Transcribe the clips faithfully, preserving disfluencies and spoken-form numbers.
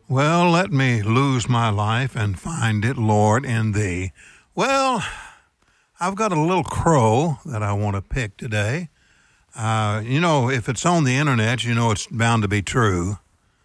Well, let me lose my life and find it, Lord, in thee. Well, I've got a little crow that I want to pick today. Uh, you know, if it's on the internet, you know it's bound to be true.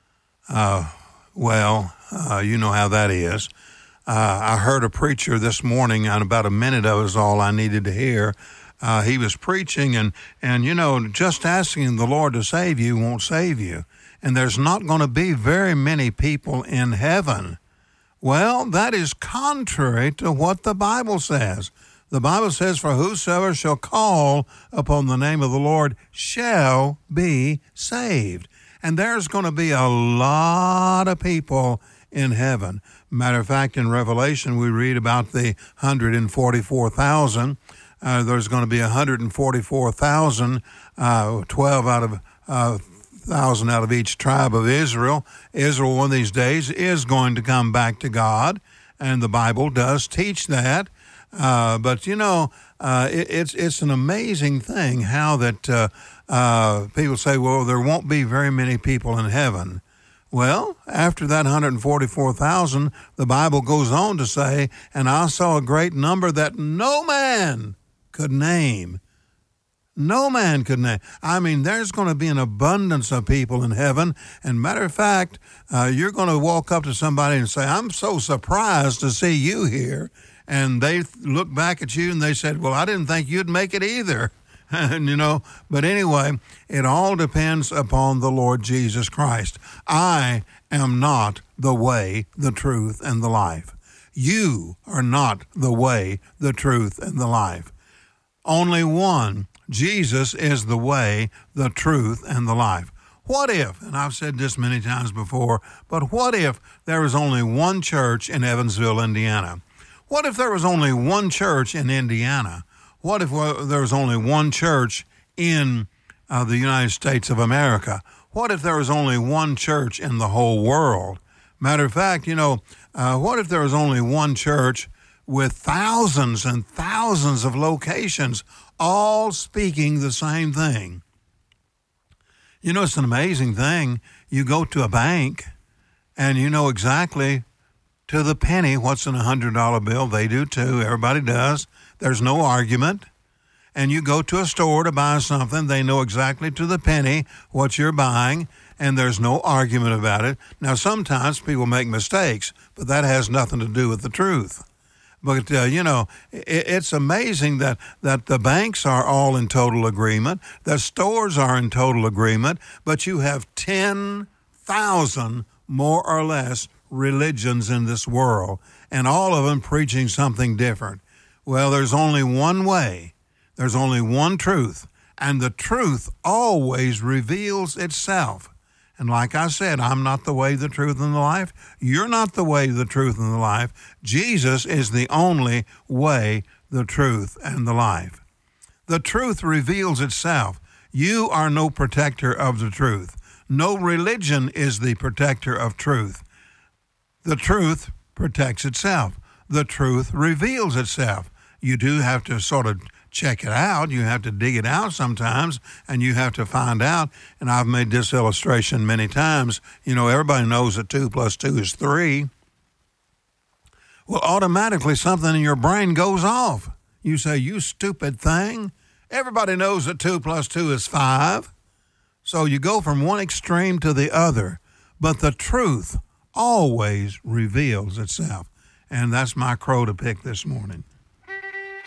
Uh, well, uh, you know how that is. Uh, I heard a preacher this morning, and about a minute of it was all I needed to hear. Uh, he was preaching, and, and, you know, just asking the Lord to save you won't save you. And there's not going to be very many people in heaven. Well, that is contrary to what the Bible says. The Bible says, for whosoever shall call upon the name of the Lord shall be saved. And there's going to be a lot of people in heaven. Matter of fact, in Revelation, we read about the one hundred forty-four thousand. Uh, there's going to be one hundred forty-four thousand, uh, twelve out of uh, thousand out of each tribe of Israel. Israel one of these days is going to come back to God, and the Bible does teach that. Uh, but you know, uh, it, it's it's an amazing thing how that uh, uh, people say, well, there won't be very many people in heaven. Well, after that one hundred forty-four thousand, the Bible goes on to say, and I saw a great number that no man could name. No man could name. I mean, there's going to be an abundance of people in heaven. And matter of fact, uh, you're going to walk up to somebody and say, I'm so surprised to see you here. And they look back at you and they said, well, I didn't think you'd make it either. And, you know, but anyway, it all depends upon the Lord Jesus Christ. I am not the way, the truth, and the life. You are not the way, the truth, and the life. Only one. Jesus is the way, the truth, and the life. What if, and I've said this many times before, but what if there was only one church in Evansville, Indiana? What if there was only one church in Indiana? What if there was only one church in uh, the United States of America? What if there was only one church in the whole world? Matter of fact, you know, uh, what if there was only one church with thousands and thousands of locations, all speaking the same thing? You know, it's an amazing thing. You go to a bank and you know exactly to the penny what's in a one hundred dollar bill. They do too. Everybody does. There's no argument. And you go to a store to buy something. They know exactly to the penny what you're buying, and there's no argument about it. Now, sometimes people make mistakes, but that has nothing to do with the truth. But, uh, you know, it, it's amazing that, that the banks are all in total agreement, the stores are in total agreement, but you have ten thousand more or less religions in this world, and all of them preaching something different. Well, there's only one way, there's only one truth, and the truth always reveals itself. And like I said, I'm not the way, the truth, and the life. You're not the way, the truth, and the life. Jesus is the only way, the truth, and the life. The truth reveals itself. You are no protector of the truth. No religion is the protector of truth. The truth protects itself. The truth reveals itself. You do have to sort of check it out. You have to dig it out sometimes, and you have to find out. And I've made this illustration many times. You know, everybody knows that two plus two is three. Well, automatically something in your brain goes off. You say, you stupid thing. Everybody knows that two plus two is five. So you go from one extreme to the other. But the truth always reveals itself. And that's my crow to pick this morning.